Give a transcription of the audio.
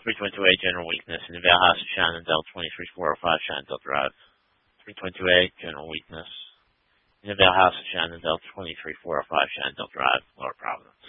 322A, general weakness. In the Vail House of Shenandoah, 23405 Shenandoah Drive. 322A, general weakness. In the Vail House of Shenandoah, 23405 Shenandoah Drive, Lower Providence.